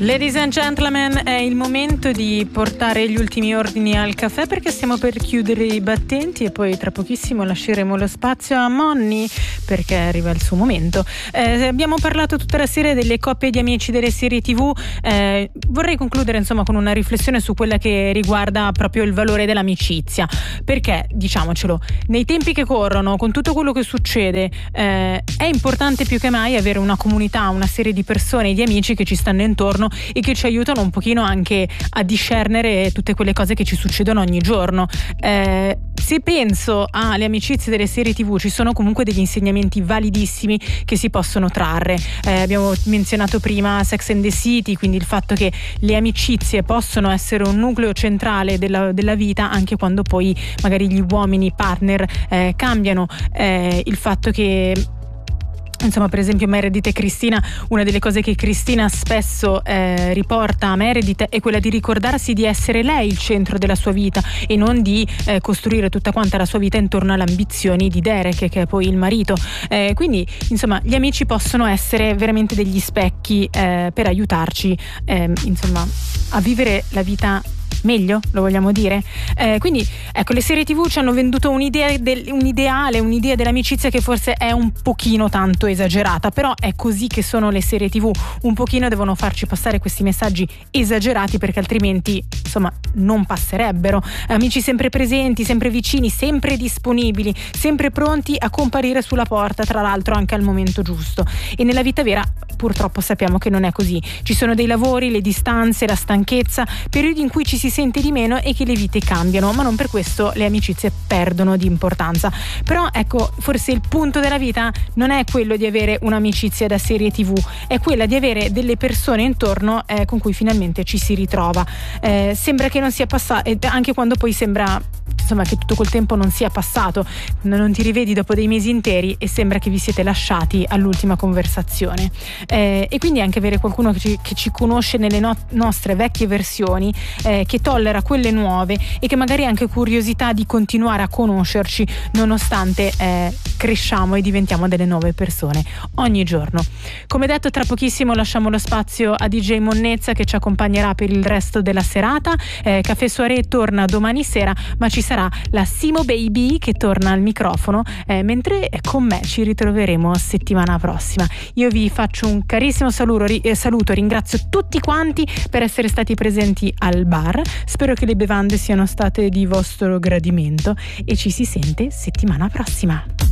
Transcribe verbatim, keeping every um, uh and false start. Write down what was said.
Ladies and gentlemen, è il momento di portare gli ultimi ordini al caffè, perché stiamo per chiudere i battenti e poi tra pochissimo lasceremo lo spazio a Monni perché arriva il suo momento. Eh, abbiamo parlato tutta la sera delle coppie di amici delle serie tivù. Eh, vorrei concludere insomma con una riflessione su quella che riguarda proprio il valore dell'amicizia, perché diciamocelo, nei tempi che corrono, con tutto quello che succede, eh, è importante più che mai avere una comunità, una serie di persone, di amici che ci stanno intorno e che ci aiutano un pochino anche a discernere tutte quelle cose che ci succedono ogni giorno. Eh, se penso alle amicizie delle serie tivù, ci sono comunque degli insegnamenti validissimi che si possono trarre. Eh, abbiamo menzionato prima Sex and the City, quindi il fatto che le amicizie possono essere un nucleo centrale della, della vita anche quando poi magari gli uomini partner eh, cambiano. Eh, il fatto che insomma, per esempio Meredith e Cristina, una delle cose che Cristina spesso eh, riporta a Meredith è quella di ricordarsi di essere lei il centro della sua vita e non di eh, costruire tutta quanta la sua vita intorno alle ambizioni di Derek, che è poi il marito. Eh, quindi insomma gli amici possono essere veramente degli specchi eh, per aiutarci eh, insomma a vivere la vita meglio, lo vogliamo dire? Eh, quindi ecco, le serie tivù ci hanno venduto un'idea del, un ideale, un'idea dell'amicizia che forse è un pochino tanto esagerata, però è così che sono le serie tivù, un pochino devono farci passare questi messaggi esagerati perché altrimenti insomma non passerebbero. Amici sempre presenti, sempre vicini, sempre disponibili, sempre pronti a comparire sulla porta, tra l'altro anche al momento giusto. E nella vita vera purtroppo sappiamo che non è così, ci sono dei lavori, le distanze, la stanchezza, periodi in cui ci si sente di meno e che le vite cambiano, ma non per questo le amicizie perdono di importanza. Però ecco, forse il punto della vita non è quello di avere un'amicizia da serie tivù, è quella di avere delle persone intorno eh, con cui finalmente ci si ritrova. Eh, sembra che non sia passato, e anche quando poi sembra insomma che tutto quel tempo non sia passato, non ti rivedi dopo dei mesi interi e sembra che vi siete lasciati all'ultima conversazione. Eh, e quindi anche avere qualcuno che ci, che ci conosce nelle no- nostre vecchie versioni, eh, che tollera quelle nuove e che magari ha anche curiosità di continuare a conoscerci nonostante eh, cresciamo e diventiamo delle nuove persone ogni giorno. Come detto, tra pochissimo lasciamo lo spazio a D J Monnezza che ci accompagnerà per il resto della serata. eh, Café Soirée torna domani sera, ma ci sarà la Simo Baby che torna al microfono, eh, mentre con me ci ritroveremo settimana prossima. Io vi faccio un carissimo saluto, ri- eh, saluto ringrazio tutti quanti per essere stati presenti al bar, spero che le bevande siano state di vostro gradimento e ci si sente settimana prossima.